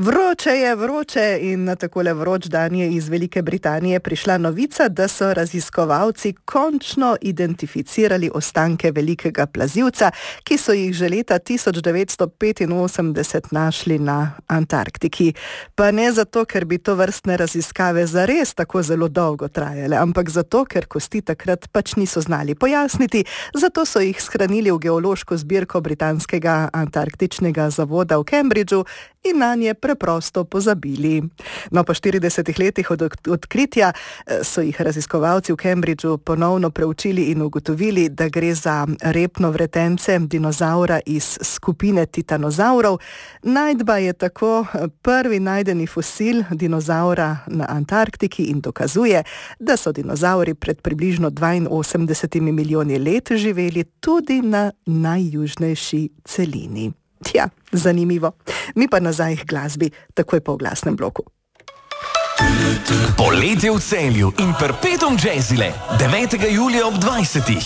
Vroče in na takole vroč dan je iz Velike Britanije prišla novica, da so raziskovalci končno identificirali ostanke velikega plazivca, ki so jih že leta 1985 našli na Antarktiki. Pa ne zato, ker bi to vrstne raziskave zares tako zelo dolgo trajale, ampak zato, ker kosti takrat pač niso znali pojasniti, zato so jih shranili v geološko zbirko britanskega antarktičnega zavoda v Cambridgeu in na nje preprosto pozabili. No, po 40 letih od odkritja so jih raziskovalci v Cambridgeu ponovno preučili in ugotovili, da gre za repno vretence dinozaura iz skupine titanozaurov. Najdba je tako prvi najdeni fosil dinozaura na Antarktiki in dokazuje, da so dinozauri pred približno 82 milijoni let živeli tudi na najjužnejši celini. Tja, zanimivo. Mi pa nazaj k glasbi, takoj po oglasnem bloku. Poletje v Celju in Perpetuum Jazzile 9. julija ob 20.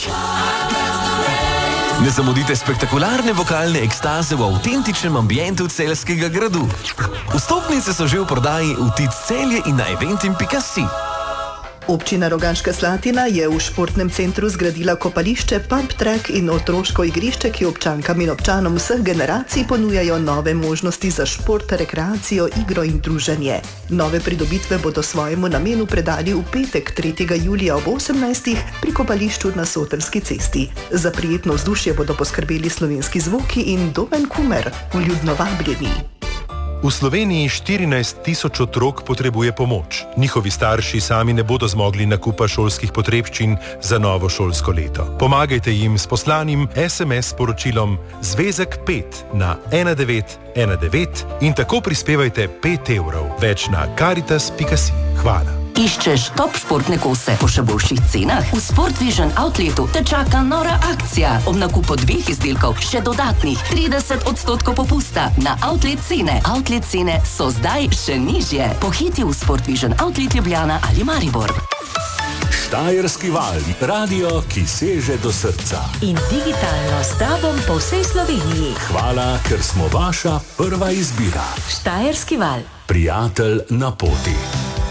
Ne zamudite spektakularne vokalne ekstaze v avtentičnem ambientu celjskega gradu. Vstopnice so že v prodaji v TIC Celje in na eventim.si. Občina Rogaška Slatina je v športnem centru zgradila kopališče, pump track in otroško igrišče, ki občankam in občanom vseh generacij ponujajo nove možnosti za šport, rekreacijo, igro in druženje. Nove pridobitve bodo svojemu namenu predali v petek 3. julija ob 18. pri kopališču na Sotelski cesti. Za prijetno vzdušje bodo poskrbeli Slovenski zvoki in Domen Kumer, vljudno vabljeni. V Sloveniji 14 tisoč otrok potrebuje pomoč. Njihovi starši sami ne bodo zmogli nakupa šolskih potrebščin za novo šolsko leto. Pomagajte jim s poslanim SMS sporočilom Zvezek 5 na 1919 in tako prispevajte 5 evrov. Več na caritas.si. Hvala. Iščeš top športne kose po še boljših cenah? V Sport Vision Outletu te čaka nora akcija. Ob nakupu 2 izdelkov še dodatnih 30% popusta na outlet cene. Outlet cene so zdaj še nižje. Pohiti v Sport Vision Outlet Ljubljana ali Maribor. Štajerski val, radio, ki seže do srca. In digitalno s tobom po vsej Sloveniji. Hvala, ker smo vaša prva izbira. Štajerski val. Prijatelj na poti.